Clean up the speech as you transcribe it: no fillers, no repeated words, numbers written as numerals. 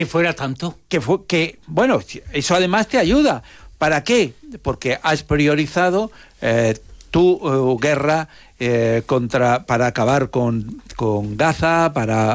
Que fuera tanto. Bueno, eso además te ayuda. ¿Para qué? Porque has priorizado tu guerra para acabar con Gaza, para